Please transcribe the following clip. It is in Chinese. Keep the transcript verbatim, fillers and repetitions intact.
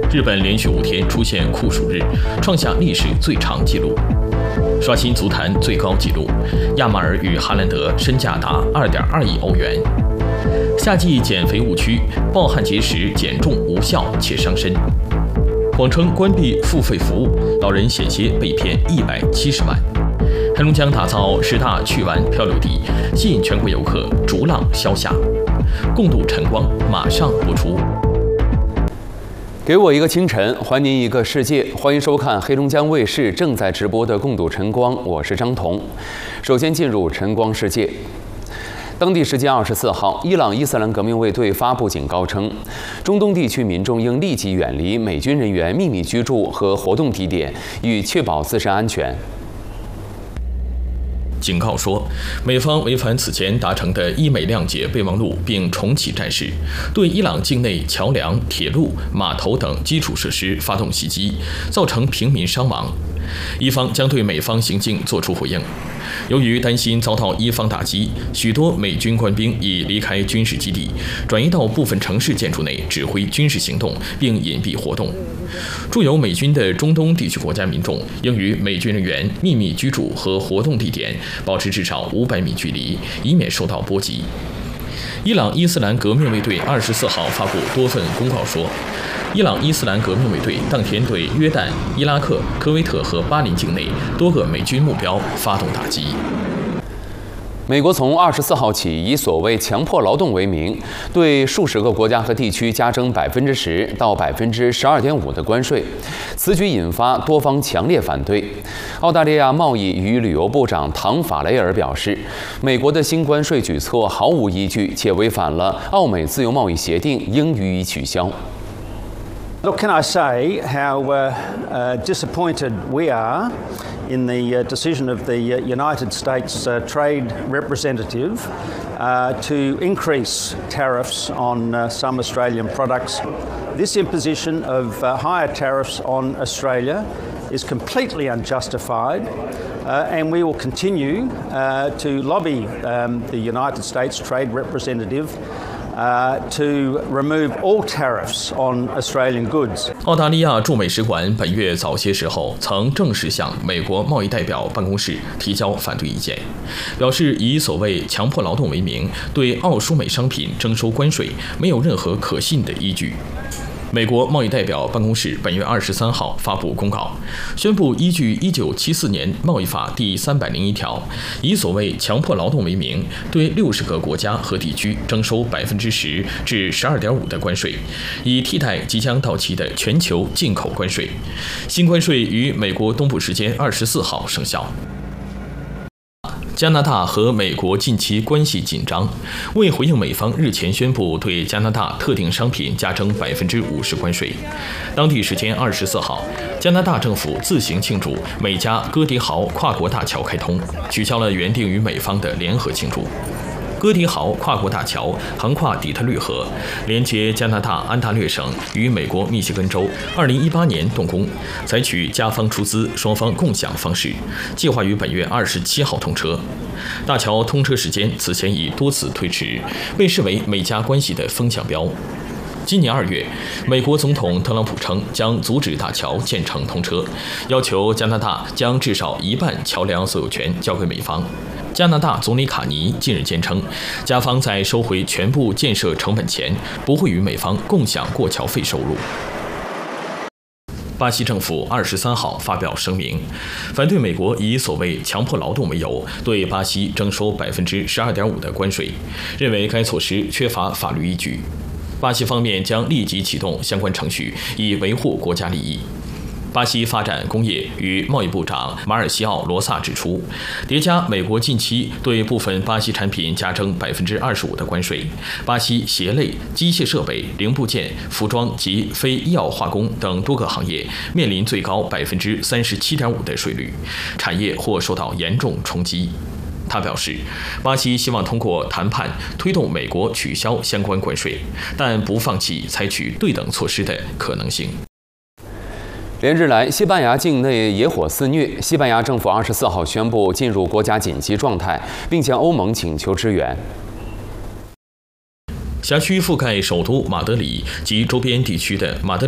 日本连续五天出现酷暑日，创下历史最长纪录。刷新足坛最高纪录，亚马尔与哈兰德身价达二点二亿欧元。夏季减肥误区，暴汗节食减重无效且伤身。谎称关闭付费服务，老人险些被骗一百七十万。黑龙江打造十大趣玩漂流地，吸引全国游客逐浪消夏。共度晨光马上播出。 给我一个清晨，还您一个世界。欢迎收看黑龙江卫视正在直播的《共度晨光》，我是张彤。首先进入晨光世界。当地时间二十四号，伊朗伊斯兰革命卫队发布警告称，中东地区民众应立即远离美军人员秘密居住和活动地点，以确保自身安全。 警告说，美方违反此前达成的伊美谅解备忘录，并重启战事，对伊朗境内桥梁、铁路、码头等基础设施发动袭击，造成平民伤亡。伊方将对美方行径作出回应。由于担心遭到伊方打击，许多美军官兵已离开军事基地，转移到部分城市建筑内指挥军事行动，并隐蔽活动。驻有美军的中东地区国家民众应与美军人员秘密居住和活动地点保持至少五百米距离，以免受到波及。伊朗伊斯兰革命卫队二十四号发布多份公告说，伊朗伊斯兰革命卫队当天对约旦、伊拉克、科威特和巴林境内多个美军目标发动打击。 美国从二十四号起，以所谓强迫劳动为名，对数十个国家和地区加征百分之十到百分之十二点五的关税。此举引发多方强烈反对。澳大利亚贸易与旅游部长唐·法雷尔表示，美国的新关税举措毫无依据，且违反了澳美自由贸易协定，应予以取消。 Look, can I say how uh, uh, disappointed we are in the uh, decision of the uh, United States uh, Trade Representative uh, to increase tariffs on uh, some Australian products. This imposition of uh, higher tariffs on Australia is completely unjustified, uh, and we will continue uh, to lobby um, the United States Trade Representative Uh, to remove all tariffs on Australian goods. 澳大利亚驻美使馆本月早些时候曾正式向美国贸易代表办公室提交反对意见，表示以所谓强迫劳动为名对澳输美商品征收关税没有任何可信的依据。美国贸易代表办公室本月二十三号发布公告，宣布依据一九七四年贸易法第三百零一条，以所谓强迫劳动为名，对六十个国家和地区征收百分之十至十二点五的关税，以替代即将到期的全球进口关税。新关税于美国东部时间二十四号生效。加拿大和美国近期关系紧张，为回应美方日前宣布对加拿大特定商品加征百分之五十关税，当地时间二十四号，加拿大政府自行庆祝美加哥迪豪跨国大桥开通，取消了原定与美方的联合庆祝。哥迪豪跨国大桥横跨底特律河，连接加拿大安大略省与美国密歇根州，二零一八年动工，采取加方出资、双方共享方式，计划于本月二十七号通车。大桥通车时间此前已多次推迟，被视为美加关系的风向标。今年二月，美国总统特朗普称将阻止大桥建成通车，要求加拿大将至少一半桥梁所有权交给美方。加拿大总理卡尼近日坚称，加方在收回全部建设成本前，不会与美方共享过桥费收入。巴西政府二十三号发表声明，反对美国以所谓强迫劳动为由对巴西征收百分之十二点五的关税，认为该措施缺乏法律依据。巴西方面将立即启动相关程序，以维护国家利益。巴西发展工业与贸易部长马尔西奥·罗萨指出，叠加美国近期对部分巴西产品加征百分之二十五的关税，巴西鞋类、机械设备、零部件、服装及非医药化工等多个行业面临最高百分之三十七点五的税率，产业或受到严重冲击。他表示，巴西希望通过谈判推动美国取消相关关税，但不放弃采取对等措施的可能性。 连日来，西班牙境内野火肆虐，西班牙政府二十四号宣布进入国家紧急状态，并向欧盟请求支援。 辖区覆盖首都马德里及周边地区的马德